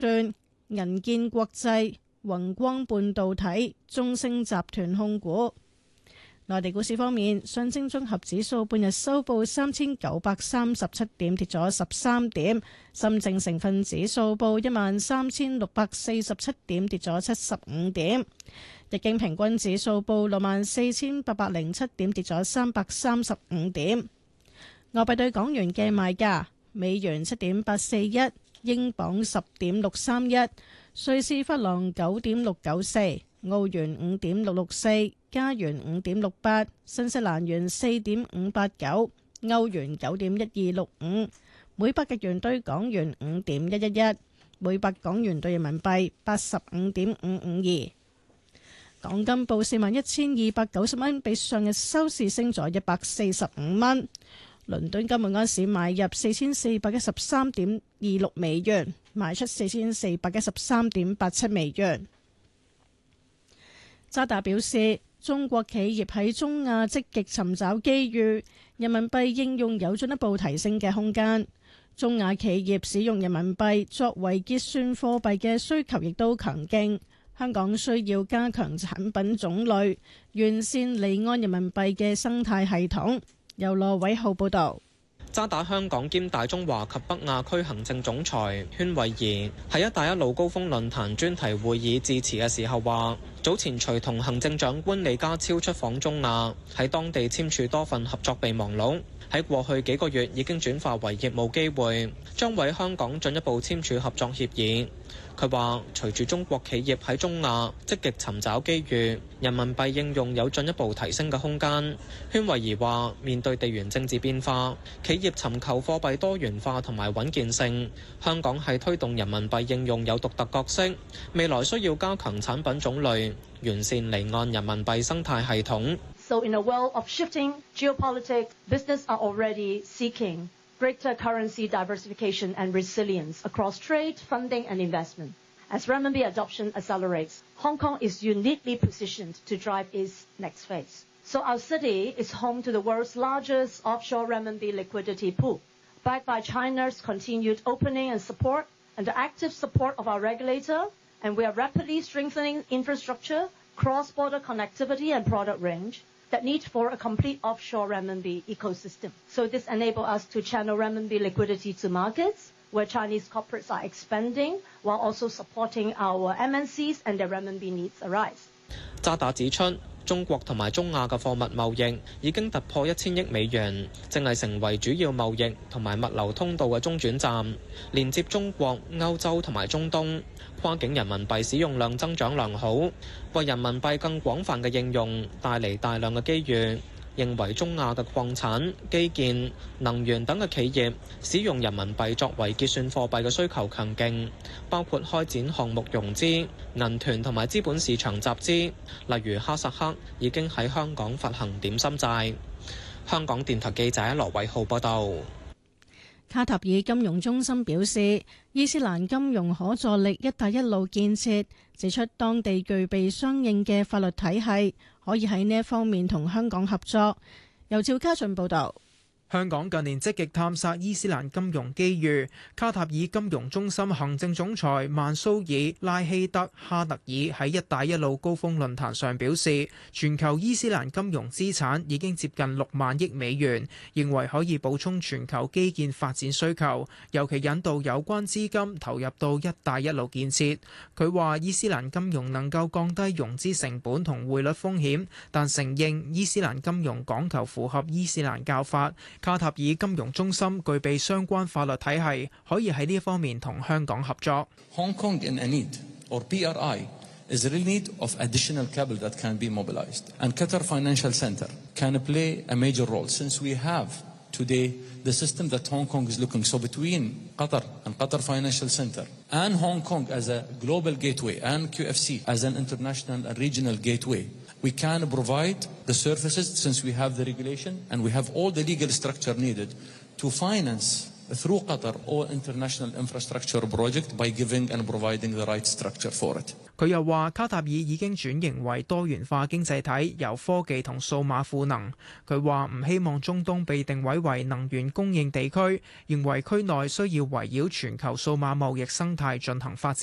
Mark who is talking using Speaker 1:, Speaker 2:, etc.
Speaker 1: 段、銀建國際、宏光半導體、中升集團控股。內地股市方面，上證綜合指數半日收報3937點，跌咗13點；深證成分指數報13647點，跌咗75點；日經平均指數報64807點，跌咗335點。外幣對港元嘅賣價：美元7.841，英鎊10.631，瑞士法郎9.694，澳元5.664，加元5.68，新西蘭元4.589，歐元9.1265，每百日元對港元5.111，每百港元對人民幣85.552。港金報41,290蚊，比上日收市升咗145蚊。倫敦金每安士買入4413.26美元，賣出4413.87美元。渣打表示，中國企業喺中亞積極尋找機遇，人民幣應用有進一步提升嘅空間。中亞企業使用人民幣作為結算貨幣嘅需求亦都強勁。香港需要加強產品種類，完善離岸人民幣嘅生態系統。由羅偉浩報導。
Speaker 2: 渣打香港兼大中華及北亞區行政總裁禤惠儀喺一帶一路高峰論壇專題會議致辭嘅時候話，早前隨同行政長官李家超出訪中亞，喺當地簽署多份合作備忘錄，喺過去幾個月已經轉化為業務機會，將為香港進一步簽署合作協議。佢話：隨住中國企業喺中亞積極尋找機遇，人民幣應用有進一步提升嘅空間。禤惠儀話：面對地緣政治變化，企業尋求貨幣多元化同埋穩健性，香港係推動人民幣應用有獨特角色。未來需要加強產品種類，完善離岸人民幣生態系統。
Speaker 3: So in a world of shifting geopolitics, business are already seeking greater currency diversification and resilience across trade, funding and investment. As renminbi adoption accelerates, Hong Kong is uniquely positioned to drive its next phase. So our city is home to the world's largest offshore renminbi liquidity pool. Backed by China's continued opening and support and the active support of our regulator, and we are rapidly strengthening infrastructure, cross-border connectivity and product range that need for a complete offshore renminbi ecosystem. So this enables us to channel renminbi liquidity to markets where Chinese corporates are expanding, while also supporting our MNCs and their renminbi needs arise.
Speaker 2: 渣打指出，中國同埋中亞嘅貨物貿易已經突破1000億美元，正係成為主要貿易同埋物流通道嘅中轉站，連接中國、歐洲同埋中東。跨境人民幣使用量增長良好，為人民幣更廣泛嘅應用帶嚟大量嘅機遇。認為中亞嘅礦產、基建、能源等嘅企業使用人民幣作為結算貨幣嘅需求強勁，包括開展項目融資、銀團同埋資本市場集資，例如哈薩克已經喺香港發行點心債。香港電台記者羅偉浩報道。
Speaker 1: 卡塔爾金融中心表示，伊斯蘭金融可助力一帶一路建設，指出當地具備相應嘅法律體系，可以喺呢一方面同香港合作。由趙家俊報導。
Speaker 4: 香港近年積極探索伊斯蘭金融機遇。卡塔爾金融中心行政總裁曼蘇爾拉希德哈特爾喺一帶一路高峰論壇上表示，全球伊斯蘭金融資產已經接近6萬億美元，認為可以補充全球基建發展需求，尤其引導有關資金投入到一帶一路建設。佢話伊斯蘭金融能夠降低融資成本同匯率風險，但承認伊斯蘭金融講求符合伊斯蘭教法。卡塔爾金融中心具備相關法律體系，可以喺呢一方面同香港合作。
Speaker 5: Hong Kong in a need, or BRI, is a real need of additional capital that can be mobilized. And Qatar Financial Center can play a major role since we have today the system that Hong Kong is looking. So between Qatar and Qatar Financial Center and Hong Kong as a global gateway and QFC as an international and regional gateway, we can provide the services since we have the regulation and we have all the legal structure needed to finance through Qatar or international infrastructure project by giving and providing the right structure for it.
Speaker 4: 佢又話卡塔爾已經轉型為多元化經濟體，由科技同數碼賦能。佢話唔希望中東被定位為能源供應地區，認為區內需要圍繞全球數碼貿易生態進行發展。